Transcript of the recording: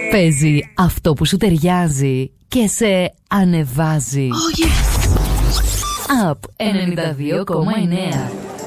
Παίζει αυτό που σου ταιριάζει και σε ανεβάζει. Oh yes. Up 92,9.